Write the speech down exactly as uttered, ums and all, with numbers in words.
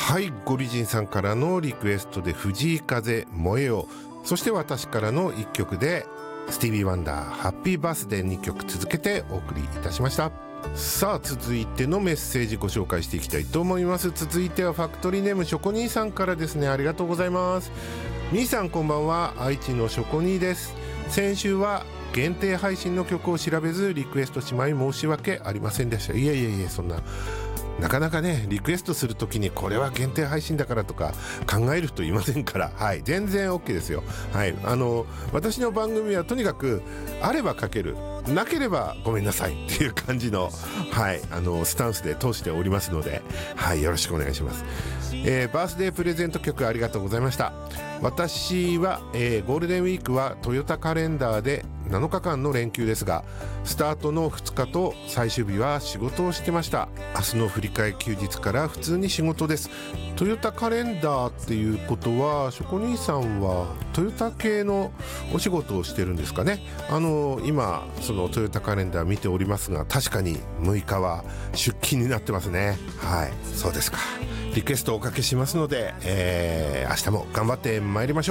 はい、ゴリジンさんからのリクエストで藤井風燃えよ、そして私からのいっきょくでスティービー・ワンダーハッピーバースデーにきょく続けてお送りいたしました。さあ続いてのメッセージご紹介していきたいと思います。続いてはファクトリーネームショコニーさんからですね。ありがとうございます。兄さんこんばんは、愛知のショコニーです。先週は限定配信の曲を調べずリクエストしまい申し訳ありませんでした。いやいやいや、そんななかなかねリクエストするときにこれは限定配信だからとか考える人いませんから、はい、全然 OK ですよ。はい、あの私の番組はとにかくあればかける、なければごめんなさいっていう感じの、はい、あのスタンスで通しておりますので、はい、よろしくお願いします。えー、バースデープレゼント曲ありがとうございました。私は、えー、ゴールデンウィークはトヨタカレンダーでなのかかんの連休ですが、スタートのふつかと最終日は仕事をしてました。明日の振り替え休日から普通に仕事です。トヨタカレンダーっていうことはショコニーさんはトヨタ系のお仕事をしてるんですかね。あの今そのトヨタカレンダー見ておりますが、確かにむいかは出勤になってますね。はい、そうですか。リクエストをおかけしますので、えー、明日も頑張ってまいりましょう。